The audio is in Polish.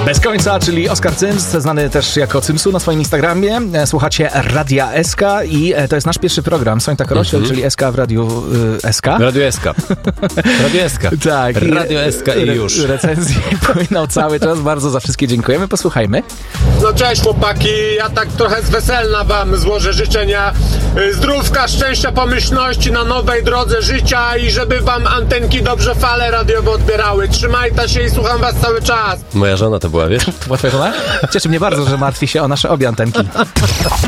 Bez końca, czyli Oskar Cyms, znany też jako Cymsu na swoim Instagramie. Słuchacie Radia SK i to jest nasz pierwszy program. Sońta Korosiel, czyli SK w Radiu SK. Radio SK. Radio SK. Tak. Radio SK i już. Recenzje płyną cały czas. Bardzo za wszystkie dziękujemy. Posłuchajmy. No cześć chłopaki, ja tak trochę z weselna wam złożę życzenia zdrówka, szczęścia, pomyślności na nowej drodze życia i żeby wam antenki dobrze fale radiowe odbierały. Trzymajcie się i słucham was cały czas. Moja żona to była, wiesz? To była twoja żona? Cieszy mnie bardzo, że martwi się o nasze obie antenki.